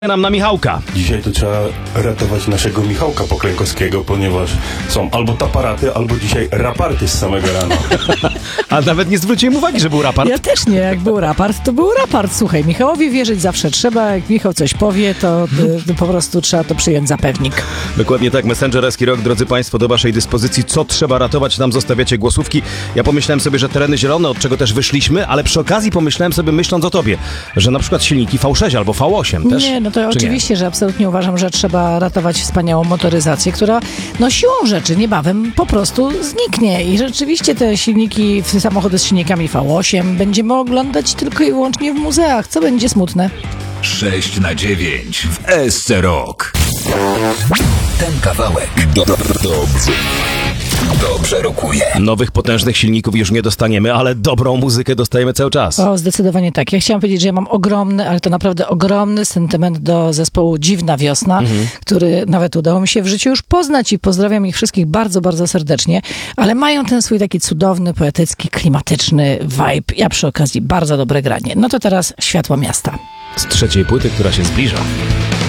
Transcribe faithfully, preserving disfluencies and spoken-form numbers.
nam na Michałka. Dzisiaj to trzeba ratować naszego Michałka Poklękowskiego, ponieważ są albo taparaty, albo dzisiaj raparty z samego rana. A nawet nie zwróciłem uwagi, że był rapart. Ja też nie, jak był rapart, to był rapart. Słuchaj, Michałowi wierzyć zawsze trzeba. Jak Michał coś powie, to, to po prostu trzeba to przyjąć za pewnik. Dokładnie tak, Messengerski Rok, drodzy Państwo, do Waszej dyspozycji. Co trzeba ratować? Nam zostawiacie głosówki. Ja pomyślałem sobie, że tereny zielone, od czego też wyszliśmy, ale przy okazji pomyślałem sobie, myśląc o Tobie, że na przykład silniki V sześć albo V osiem też. Nie, no to Czy oczywiście, nie? że absolutnie uważam, że trzeba ratować wspaniałą motoryzację, która no siłą rzeczy niebawem po prostu zniknie i rzeczywiście te silniki, samochody z silnikami V osiem będziemy oglądać tylko i wyłącznie w muzeach, co będzie smutne. sześć na dziewięć w S C Rock. Ten kawałek do, do, dobrze, dobrze rokuje. Nowych, potężnych silników już nie dostaniemy, ale dobrą muzykę dostajemy cały czas. O, zdecydowanie tak. Ja chciałam powiedzieć, że ja mam ogromny, ale to naprawdę ogromny sentyment do zespołu Dziwna Wiosna, mhm. który nawet udało mi się w życiu już poznać i pozdrawiam ich wszystkich bardzo, bardzo serdecznie, ale mają ten swój taki cudowny, poetycki, klimatyczny vibe. Ja przy okazji bardzo dobre granie. No to teraz Światło Miasta. Z trzeciej płyty, która się zbliża.